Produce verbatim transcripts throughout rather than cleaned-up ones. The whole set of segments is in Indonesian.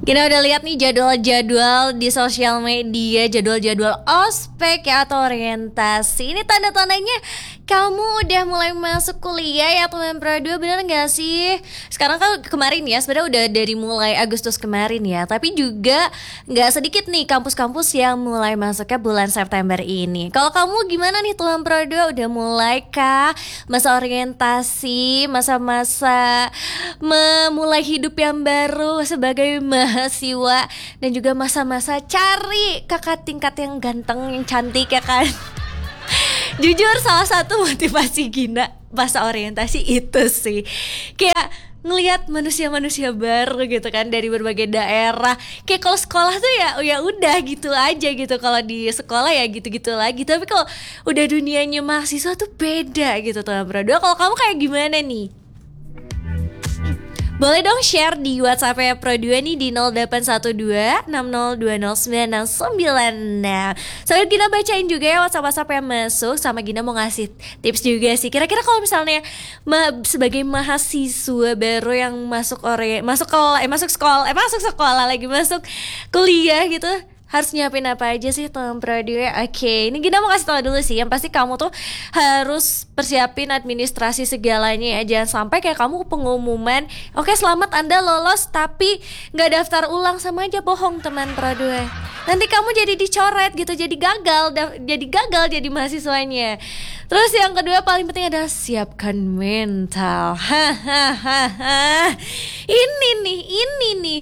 Kita udah lihat nih jadwal-jadwal di sosial media, jadwal-jadwal ospek ya atau orientasi. Ini tanda-tandanya kamu udah mulai masuk kuliah ya teman Pro dua, bener gak sih? Sekarang kan kemarin ya, sebenarnya udah dari mulai Agustus kemarin ya. Tapi juga gak sedikit nih kampus-kampus yang mulai masuknya bulan September ini. Kalau kamu gimana nih teman Pro dua, udah mulai kah masa orientasi, masa-masa memulai hidup yang baru sebagai mahasiswa, dan juga masa-masa cari kakak tingkat yang ganteng, yang cantik ya kan? Jujur salah satu motivasi Gina pas orientasi itu sih kayak ngelihat manusia-manusia baru gitu kan dari berbagai daerah. Kayak kalau sekolah tuh ya ya udah gitu aja gitu, kalau di sekolah ya gitu-gitu lagi. Tapi kalau udah dunianya mahasiswa tuh beda gitu teman Pro dua. Kalau kamu kayak gimana nih? Boleh dong share di WhatsApp-nya Pro dua nih di nol delapan satu dua enam nol dua nol sembilan enam sembilan enam. Sambil Gina bacain juga ya WhatsApp-WhatsApp yang masuk, sama Gina mau ngasih tips juga sih. Kira-kira kalau misalnya ma- sebagai mahasiswa baru yang masuk ore masuk ke eh masuk sekolah eh masuk sekolah lagi masuk kuliah gitu, harus nyiapin apa aja sih teman Pro dua? Oke, ini Gina mau kasih tahu dulu sih. Yang pasti kamu tuh harus persiapin administrasi segalanya ya. Jangan sampai kayak kamu pengumuman, oke selamat Anda lolos, tapi nggak daftar ulang, sama aja bohong teman Pro dua. Nanti kamu jadi dicoret gitu, jadi gagal, da- jadi gagal jadi mahasiswanya. Terus yang kedua paling penting adalah siapkan mental. Hahaha. Ini nih, ini nih.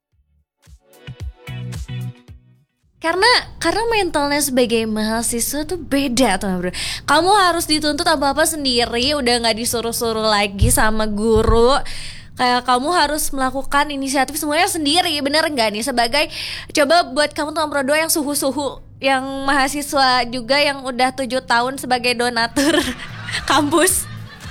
Karena karena mentalnya sebagai mahasiswa tuh beda tuh bro. Kamu harus dituntut apa-apa sendiri, udah gak disuruh-suruh lagi sama guru. Kayak kamu harus melakukan inisiatif semuanya sendiri, bener gak nih? Sebagai, coba buat kamu teman Pro dua yang suhu-suhu, yang mahasiswa juga yang udah tujuh tahun sebagai donatur kampus.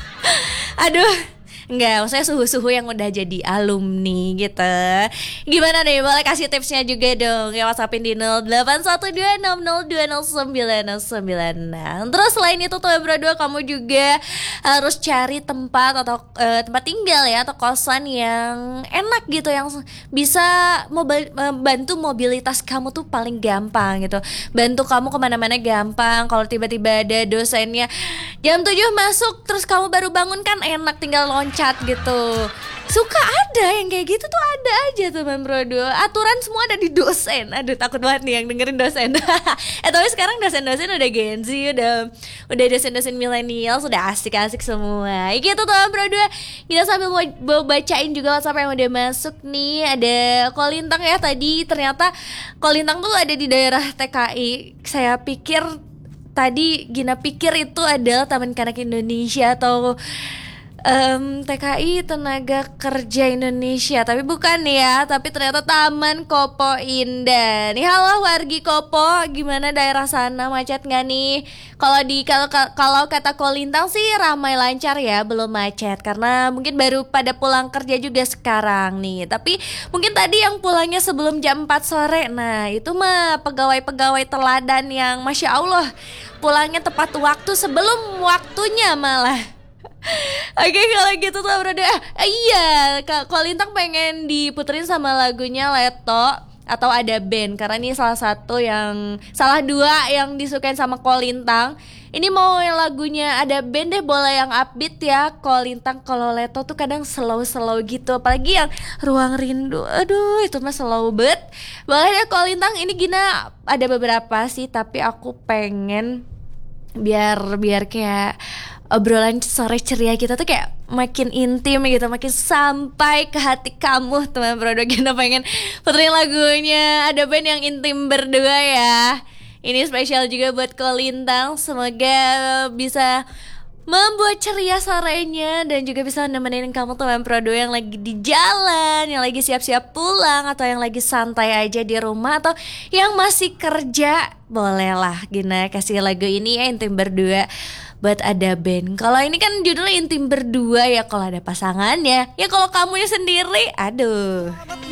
Aduh, enggak, maksudnya suhu-suhu yang udah jadi alumni gitu. Gimana nih, boleh kasih tipsnya juga dong ya, WhatsAppin di nol delapan satu dua enam nol dua nol sembilan sembilan enam. Terus selain itu tuh Bro dua, kamu juga harus cari tempat atau uh, tempat tinggal ya, atau kosan yang enak gitu, yang bisa mobil, bantu mobilitas kamu tuh paling gampang gitu. Bantu kamu kemana-mana gampang. Kalau tiba-tiba ada dosennya jam tujuh masuk, terus kamu baru bangun, kan enak tinggal loncat gitu. Suka ada yang kayak gitu tuh, ada aja teman Pro dua. Aturan semua ada di dosen. Aduh, takut banget nih yang dengerin dosen. Eh tapi sekarang dosen-dosen udah Gen Z, udah udah dosen-dosen milenial, sudah asik-asik semua. Gitu teman Pro dua. Kita sambil mau, mau bacain juga WhatsApp yang udah masuk nih. Ada Kolintang ya tadi. Ternyata Kolintang tuh ada di daerah T K I. Saya pikir tadi Gina pikir itu adalah Taman Kanak Indonesia atau Um, T K I Tenaga Kerja Indonesia, tapi bukan ya, tapi ternyata Taman Kopo Indah. Nih halo wargi Kopo, gimana daerah sana, macet nggak nih? Kalau di kalau kalau kata Kolintang sih ramai lancar ya, belum macet karena mungkin baru pada pulang kerja juga sekarang nih. Tapi mungkin tadi yang pulangnya sebelum jam empat sore, nah itu mah pegawai-pegawai teladan yang masya Allah pulangnya tepat waktu sebelum waktunya malah. Oke kalau gitu tuh Bro dua. Eh, iya, Kak Kolintang pengen diputerin sama lagunya Leto atau Ada Band, karena ini salah satu yang salah dua yang disukain sama Kolintang. Ini mau yang lagunya Ada Band deh, boleh yang upbeat ya. Kolintang kalau Leto tuh kadang slow-slow gitu, apalagi yang Ruang Rindu. Aduh, itu mah slow banget. Boleh deh Kolintang. Ini Gina ada beberapa sih, tapi aku pengen biar biar kayak obrolan sore ceria kita tuh kayak makin intim gitu, makin sampai ke hati kamu teman Pro dua. Gina pengen puterin lagunya Ada Band yang intim berdua ya. Ini spesial juga buat Kolintang. Semoga bisa membuat ceria sorenya dan juga bisa nemenin kamu teman Pro dua yang lagi di jalan, yang lagi siap-siap pulang, atau yang lagi santai aja di rumah, atau yang masih kerja. Bolehlah Gina kasih lagu ini ya, intim berdua buat Ada Band. Kalau ini kan judulnya intim berdua ya, kalau ada pasangannya. Ya kalau kamunya sendiri, aduh.